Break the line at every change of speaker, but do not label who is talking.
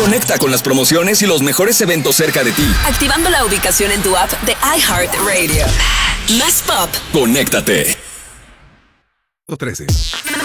Conecta con las promociones y los mejores eventos cerca de ti.
Activando la ubicación en tu app de iHeartRadio. Más pop.
Conéctate.
13.